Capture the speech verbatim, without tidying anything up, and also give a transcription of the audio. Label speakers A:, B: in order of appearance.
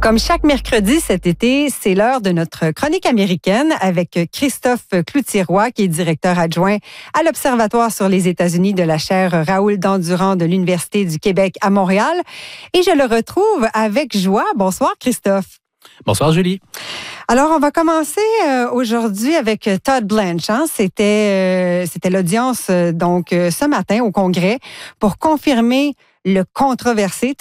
A: Comme chaque mercredi cet été, c'est l'heure de notre chronique américaine avec Christophe Cloutier-Roy, qui est directeur adjoint à l'Observatoire sur les États-Unis de la chaire Raoul Dandurand de l'Université du Québec à Montréal. Et je le retrouve avec joie. Bonsoir, Christophe.
B: Bonsoir, Julie.
A: Alors, on va commencer euh, aujourd'hui avec Todd Blanche. Hein? C'était, euh, c'était l'audience euh, donc euh, ce matin au Congrès pour confirmer le controversé